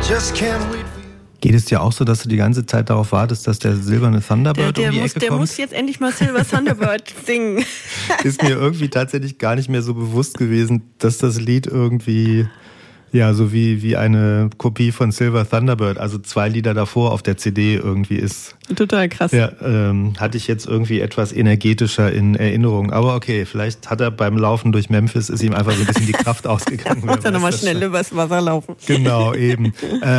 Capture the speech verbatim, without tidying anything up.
just can't wait. Geht es dir auch so, dass du die ganze Zeit darauf wartest, dass der silberne Thunderbird der, der um die muss, Ecke der kommt? Der muss jetzt endlich mal Silver Thunderbird singen. Ist mir irgendwie tatsächlich gar nicht mehr so bewusst gewesen, dass das Lied irgendwie, ja, so wie, wie eine Kopie von Silver Thunderbird, also zwei Lieder davor auf der C D irgendwie ist. Total krass. Ja, ähm, hatte ich jetzt irgendwie etwas energetischer in Erinnerung. Aber okay, vielleicht hat er beim Laufen durch Memphis, ist ihm einfach so ein bisschen die Kraft ausgegangen. Muss er nochmal schnell übers Wasser laufen. Genau, eben.